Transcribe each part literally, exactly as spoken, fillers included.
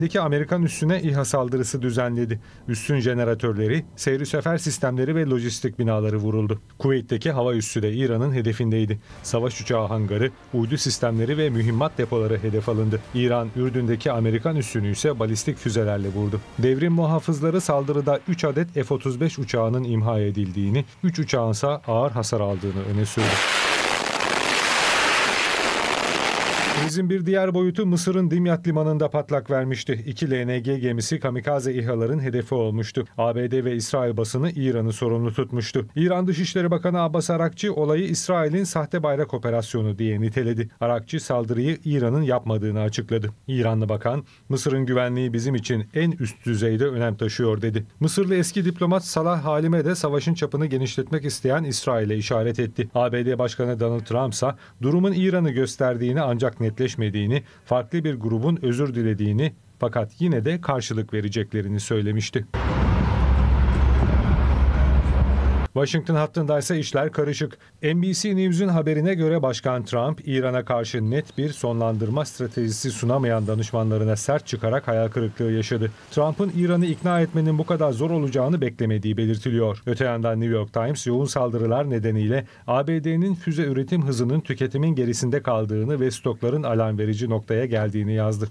Amerikan üssüne İHA saldırısı düzenledi. Üssün jeneratörleri, seyri sefer sistemleri ve lojistik binaları vuruldu. Kuveyt'teki hava üssü de İran'ın hedefindeydi. Savaş uçağı hangarı, uydu sistemleri ve mühimmat depoları hedef alındı. İran, Ürdün'deki Amerikan üssünü ise balistik füzelerle vurdu. Devrim muhafızları saldırıda üç adet F otuz beş uçağının imha edildiğini, üç uçağın ise ağır hasar aldığını öne sürdü. Krizin bir diğer boyutu Mısır'ın Dimyat limanında patlak vermişti. İki L N G gemisi kamikaze İHA'ların hedefi olmuştu. A B D ve İsrail basını İran'ı sorumlu tutmuştu. İran Dışişleri Bakanı Abbas Arakçı olayı İsrail'in sahte bayrak operasyonu diye niteledi. Arakçı saldırıyı İran'ın yapmadığını açıkladı. İranlı bakan, Mısır'ın güvenliği bizim için en üst düzeyde önem taşıyor dedi. Mısırlı eski diplomat Salah Halime de savaşın çapını genişletmek isteyen İsrail'e işaret etti. A B D Başkanı Donald Trump ise durumun İran'ı gösterdiğini ancak netleşmediğini, farklı bir grubun özür dilediğini fakat yine de karşılık vereceklerini söylemişti. Washington hattındaysa işler karışık. N B C News'un haberine göre Başkan Trump, İran'a karşı net bir sonlandırma stratejisi sunamayan danışmanlarına sert çıkarak hayal kırıklığı yaşadı. Trump'ın İran'ı ikna etmenin bu kadar zor olacağını beklemediği belirtiliyor. Öte yandan New York Times, yoğun saldırılar nedeniyle A B D'nin füze üretim hızının tüketimin gerisinde kaldığını ve stokların alarm verici noktaya geldiğini yazdı.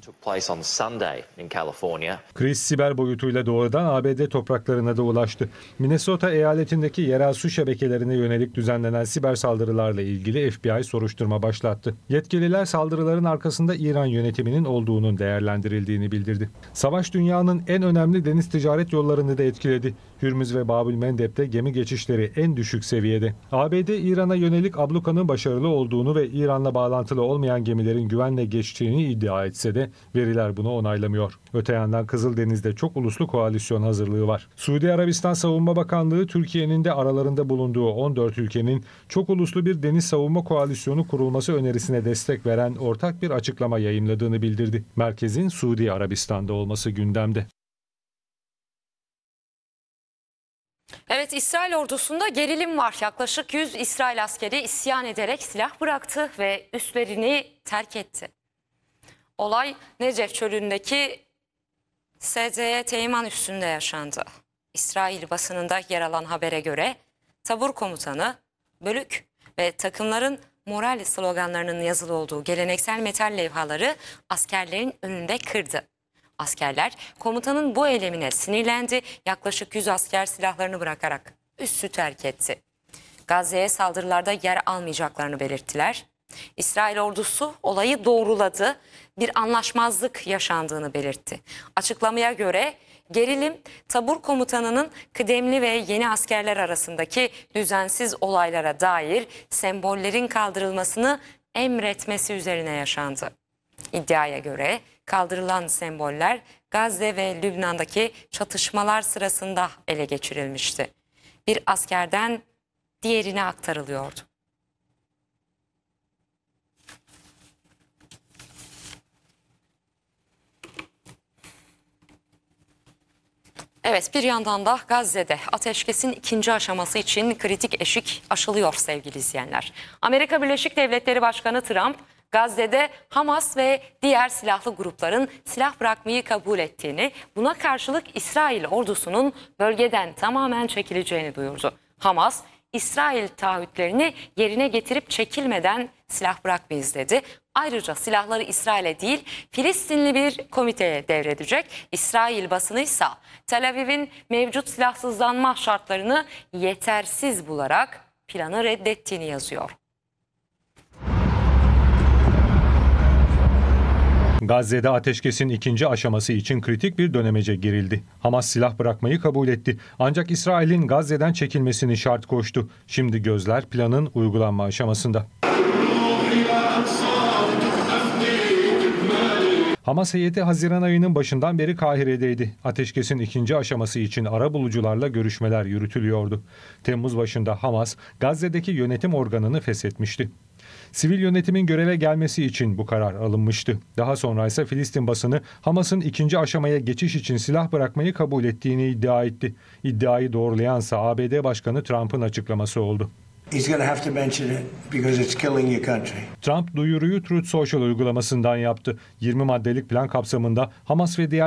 Kriz siber boyutuyla doğrudan A B D topraklarına da ulaştı. Minnesota eyaletindeki yerel su şebekelerine yönelik düzenlenen siber saldırılarla ilgili F B I soruşturma başlattı. Yetkililer saldırıların arkasında İran yönetiminin olduğunun değerlendirildiğini bildirdi. Savaş dünyanın en önemli deniz ticaret yollarını da etkiledi. Hürmüz ve Babülmendeb'de gemi geçişleri en düşük seviyede. A B D, İran'a yönelik ablukanın başarılı olduğunu ve İran'la bağlantılı olmayan gemilerin güvenle geçtiğini iddia etse de veriler bunu onaylamıyor. Öte yandan Kızıldeniz'de çok uluslu koalisyon hazırlığı var. Suudi Arabistan Savunma Bakanlığı, Türkiye'nin de aralarında bulunduğu on dört ülkenin çok uluslu bir deniz savunma koalisyonu kurulması önerisine destek veren ortak bir açıklama yayımladığını bildirdi. Merkezin Suudi Arabistan'da olması gündemde. Evet, İsrail ordusunda gerilim var. Yaklaşık yüz İsrail askeri isyan ederek silah bıraktı ve üslerini terk etti. Olay Necef çölündeki S Z E Teğmen üssünde yaşandı. İsrail basınında yer alan habere göre tabur komutanı bölük ve takımların moral sloganlarının yazılı olduğu geleneksel metal levhaları askerlerin önünde kırdı. Askerler komutanın bu eylemine sinirlendi, yaklaşık yüz asker silahlarını bırakarak üssü terk etti. Gazze'ye saldırılarda yer almayacaklarını belirttiler. İsrail ordusu olayı doğruladı, bir anlaşmazlık yaşandığını belirtti. Açıklamaya göre gerilim tabur komutanının kıdemli ve yeni askerler arasındaki düzensiz olaylara dair sembollerin kaldırılmasını emretmesi üzerine yaşandı. İddiaya göre kaldırılan semboller Gazze ve Lübnan'daki çatışmalar sırasında ele geçirilmişti. Bir askerden diğerine aktarılıyordu. Evet, bir yandan da Gazze'de ateşkesin ikinci aşaması için kritik eşik aşılıyor sevgili izleyenler. Amerika Birleşik Devletleri Başkanı Trump, Gazze'de Hamas ve diğer silahlı grupların silah bırakmayı kabul ettiğini, buna karşılık İsrail ordusunun bölgeden tamamen çekileceğini duyurdu. Hamas, İsrail taahhütlerini yerine getirip çekilmeden silah bırakmayız dedi. Ayrıca silahları İsrail'e değil, Filistinli bir komiteye devredecek. İsrail basını ise Tel Aviv'in mevcut silahsızlanma şartlarını yetersiz bularak planı reddettiğini yazıyor. Gazze'de ateşkesin ikinci aşaması için kritik bir dönemece girildi. Hamas silah bırakmayı kabul etti. Ancak İsrail'in Gazze'den çekilmesini şart koştu. Şimdi gözler planın uygulanma aşamasında. Hamas heyeti Haziran ayının başından beri Kahire'deydi. Ateşkesin ikinci aşaması için arabulucularla görüşmeler yürütülüyordu. Temmuz başında Hamas, Gazze'deki yönetim organını feshetmişti. Sivil yönetimin göreve gelmesi için bu karar alınmıştı. Daha sonra ise Filistin basını Hamas'ın ikinci aşamaya geçiş için silah bırakmayı kabul ettiğini iddia etti. İddiayı doğrulayansa A B D Başkanı Trump'ın açıklaması oldu. Trump duyuruyu Truth Social uygulamasından yaptı. yirmi maddelik plan kapsamında Hamas ve diğer